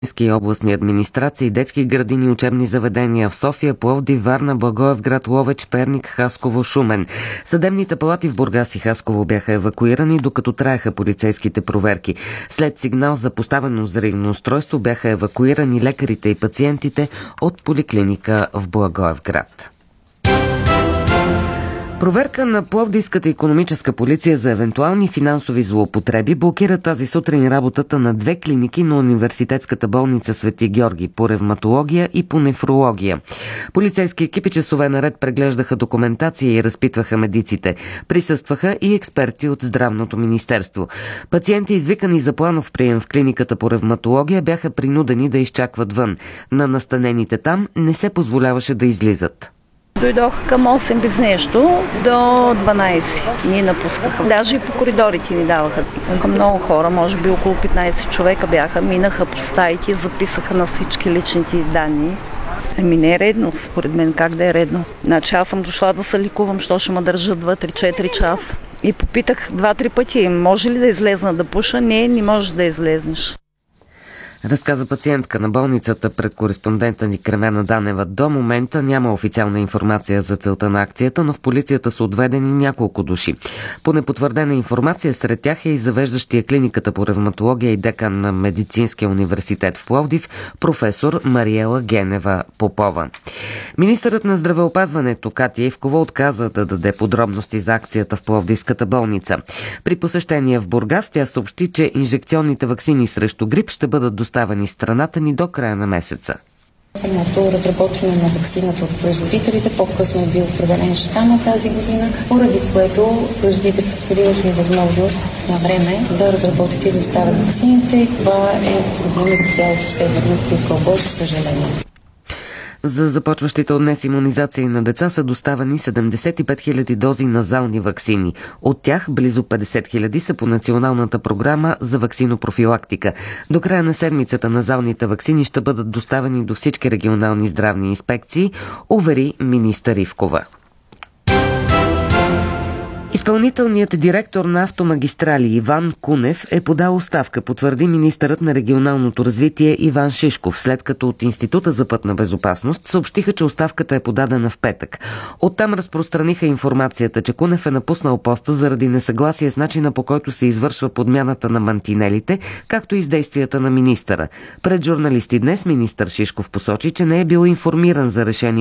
областни администрации, детски градини, учебни заведения в София, Пловдив, Варна, Благоевград, Ловеч, Перник, Хасково, Шумен. Съдебните палати в Бургас и Хасково бяха евакуирани, докато траеха полицейските проверки. След сигнал за поставено взривно устройство бяха евакуирани лекарите и пациентите от поликлиника в Благоевград. Проверка на Пловдивската икономическа полиция за евентуални финансови злоупотреби блокира тази сутрин работата на две клиники на университетската болница Свети Георги по ревматология и по нефрология. Полицейски екипи часове наред преглеждаха документация и разпитваха медиците. Присъстваха и експерти от Здравното министерство. Пациенти, извикани за планов прием в клиниката по ревматология, бяха принудени да изчакват вън. На настанените там не се позволяваше да излизат. Дойдох към 8 без нещо до 12. Ни напускаха. Даже и по коридорите ни даваха. Много хора, може би около 15 човека бяха, минаха по стаите, записаха на всички личните данни. Не е редно, според мен, как да е редно. Значи аз съм дошла да се ликувам, що ще ме държат 2-3-4 часа. И попитах 2-3 пъти, може ли да излезна да пуша? Не можеш да излезнеш. Разказа пациентка на болницата пред кореспондента ни Кремена Данева. До момента няма официална информация за целта на акцията, но в полицията са отведени няколко души. По непотвърдена информация сред тях е и завеждащия клиниката по ревматология и декан на Медицинския университет в Пловдив, професор Мариела Генева Попова. Министърът на здравеопазването Катя Ивкова отказа да даде подробности за акцията в Пловдивската болница. При посещение в Бургас тя съобщи, че инжекционните ваксини срещу грип ще бъдат доставени страната ни до края на месеца. Самото разработване на ваксината от производителите по-късно е бил определен щама тази година, поради което производителите са били невъзможност на време да разработят и доставят ваксините. Това е проблем за цялото северно полукълбо, за съжаление. За започващите от днес имунизации на деца са доставени 75 000 дози назални ваксини. От тях близо 50 000 са по националната програма за ваксинопрофилактика. До края на седмицата назалните ваксини ще бъдат доставени до всички регионални здравни инспекции, увери министър Ивкова. Изпълнителният директор на Автомагистрали Иван Кунев е подал оставка, потвърди министърът на регионалното развитие Иван Шишков, след като от Института за пътна безопасност съобщиха, че оставката е подадена в петък. Оттам разпространиха информацията, че Кунев е напуснал поста заради несъгласие с начина, по който се извършва подмяната на мантинелите, както и с действията на министъра. Пред журналисти днес министър Шишков посочи, че не е бил информиран за решение